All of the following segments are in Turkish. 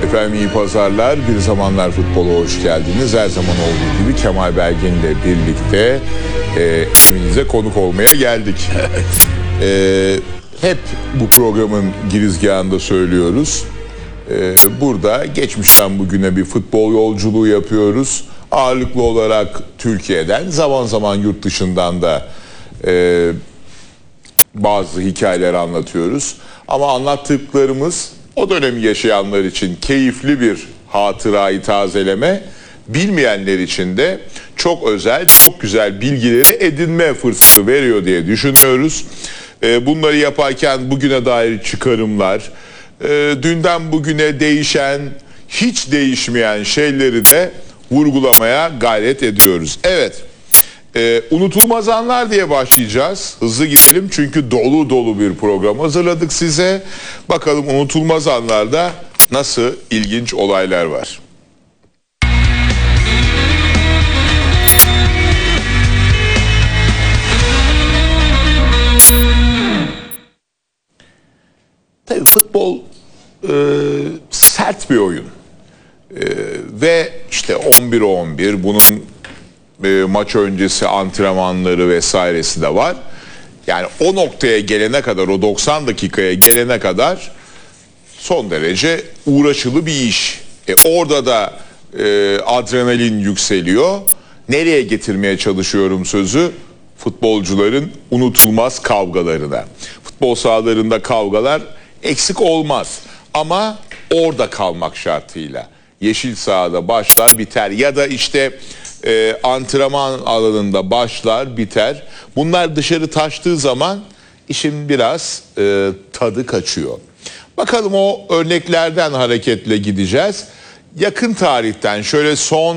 Efendim iyi pazarlar. Bir Zamanlar Futbola hoş geldiniz. Her zaman olduğu gibi Kemal Belgin ile birlikte evinize konuk olmaya geldik. Hep bu programın girizgahında söylüyoruz. Burada geçmişten bugüne bir futbol yolculuğu yapıyoruz. Ağırlıklı olarak Türkiye'den, zaman zaman yurt dışından da bazı hikayeler anlatıyoruz. Ama anlattıklarımız o dönemi yaşayanlar için keyifli bir hatırayı tazeleme, bilmeyenler için de çok özel, çok güzel bilgileri edinme fırsatı veriyor diye düşünüyoruz. Bunları yaparken bugüne dair çıkarımlar, dünden bugüne değişen, hiç değişmeyen şeyleri de vurgulamaya gayret ediyoruz. Evet, unutulmaz anlar diye başlayacağız. Hızlı gidelim çünkü dolu dolu bir program hazırladık size. Bakalım unutulmaz anlarda nasıl ilginç olaylar var. Tabii futbol sert bir oyun. Ve işte 11'e 11 bunun maç öncesi antrenmanları vesairesi de var. Yani o noktaya gelene kadar, o 90 dakikaya gelene kadar son derece uğraşılı bir iş. Orada da adrenalin yükseliyor. Nereye getirmeye çalışıyorum sözü? Futbolcuların unutulmaz kavgalarına. Futbol sahalarında kavgalar eksik olmaz. Ama orada kalmak şartıyla. Yeşil sahada başlar biter ya da işte antrenman alanında başlar biter. Bunlar dışarı taştığı zaman işin biraz tadı kaçıyor. Bakalım o örneklerden hareketle gideceğiz. Yakın tarihten şöyle son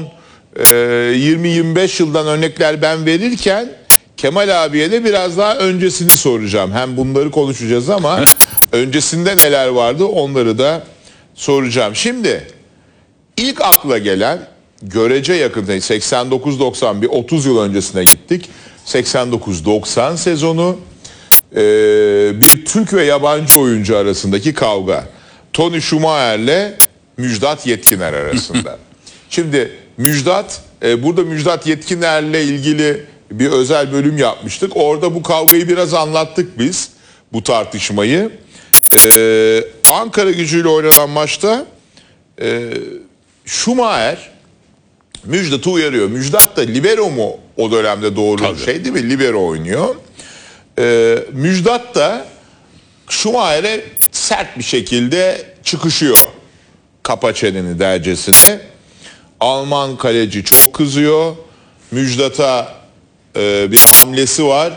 20-25 yıldan örnekler ben verirken Kemal abiye de biraz daha öncesini soracağım. Hem bunları konuşacağız ama öncesinde neler vardı onları da soracağım. Şimdi ilk akla gelen görece yakın 89-90 bir 30 yıl öncesine gittik. 89-90 sezonu bir Türk ve yabancı oyuncu arasındaki kavga. Tony Schumacher'le Müjdat Yetkiner arasında. Şimdi Müjdat, burada Müjdat Yetkiner'le ilgili bir özel bölüm yapmıştık. Orada bu kavgayı biraz anlattık biz, bu tartışmayı. Ankara Gücü'yle oynanan maçta Schumacher Müjdat'ı uyarıyor. Müjdat da libero mu o dönemde doğru Tabii. şey değil mi? Libero oynuyor. Müjdat da Schumacher'e sert bir şekilde çıkışıyor. Kapa çeneni dercesine. Alman kaleci çok kızıyor. Müjdat'a bir hamlesi var.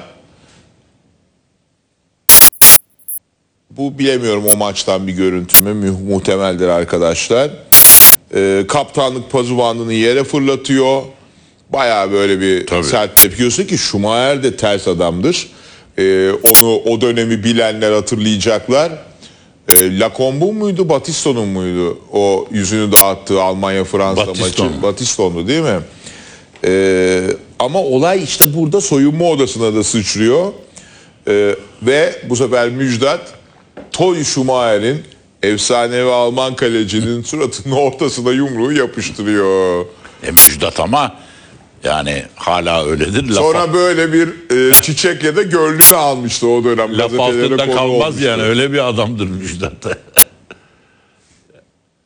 Bu bilemiyorum o maçtan bir görüntü mü? Muhtemeldir arkadaşlar. Kaptanlık pazubandını yere fırlatıyor. Bayağı böyle bir Tabii. sert tepkiyorsun ki Schumacher de ters adamdır. Onu o dönemi bilenler hatırlayacaklar. Lacombe'un muydu, Batiston'un muydu? O yüzünü dağıttığı Almanya-Fransa maçı. Batiston'du değil mi? Ama olay işte burada soyunma odasına da sıçrıyor. Ve bu sefer Müjdat Tony Schumacher'in efsanevi Alman kalecinin suratının ortasına yumruğu yapıştırıyor. Müjdat ama yani hala öyledir. Sonra böyle bir çiçekle de gönlünü almıştı o dönem. Laf altında kalmaz yani öyle bir adamdır Müjdat.